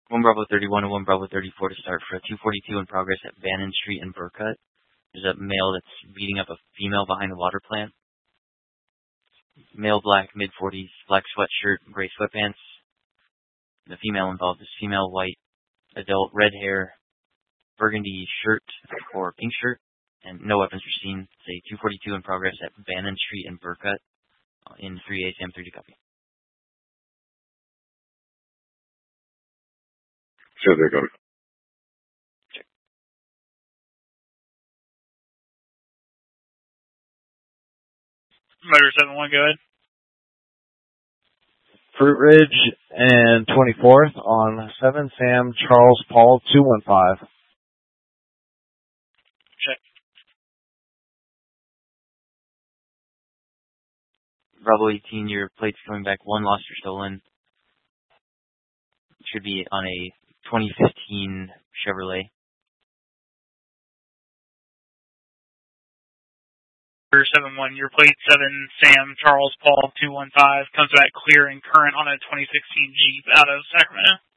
1 Bravo 31 and 1 Bravo 34 to start for a 242 in progress at Bannon Street in Burkut. There's a male that's beating up a female behind the water plant. Male black, mid-40s, black sweatshirt, gray sweatpants. The female involved is female white, adult, red hair, burgundy shirt or pink shirt, and no weapons were seen. It's a 242 in progress at Bannon Street in Burkut in 3 Sam 3 to copy. Sure, they go. Check. Motor 7-1, go ahead. Fruit Ridge and 24th on 7 Sam Charles Paul 215. Check. Bravo 18, your plate's coming back. 1 lost or stolen. Should be on a 2015 Chevrolet. Motor 7-1, your plate 7 Sam Charles Paul 215 comes back clear and current on a 2016 Jeep out of Sacramento.